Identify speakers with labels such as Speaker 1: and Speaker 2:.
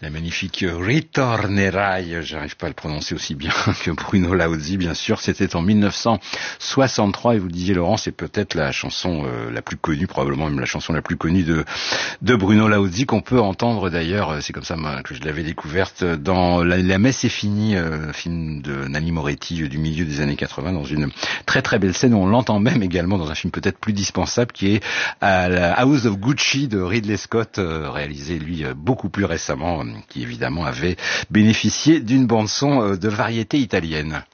Speaker 1: La magnifique Ritornerai, j'arrive pas à le prononcer aussi bien que Bruno Lauzi, bien sûr. C'était en 1963 et vous le disiez, Laurent, c'est peut-être la chanson la plus connue, probablement même la chanson la plus connue de Bruno Lauzi, qu'on peut entendre d'ailleurs, c'est comme ça que je l'avais découverte, dans La messe est finie, film de Nanni Moretti du milieu des années 80, dans une très très belle scène où on l'entend même également dans un film peut-être plus dispensable qui est à la House of Gucci de Ridley Scott, réalisé lui beaucoup plus récemment, qui évidemment avait bénéficié d'une bande-son de variété italienne.